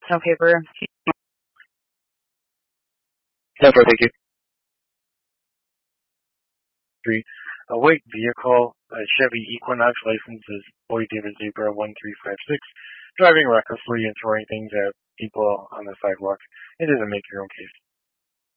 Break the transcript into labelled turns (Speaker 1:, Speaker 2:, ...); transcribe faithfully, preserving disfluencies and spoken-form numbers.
Speaker 1: No paper.
Speaker 2: No, sir, thank you.
Speaker 3: Three. A white vehicle, a Chevy Equinox, license is Boy David Zebra one three five six, driving recklessly and throwing things at people on the sidewalk. It doesn't make your own case.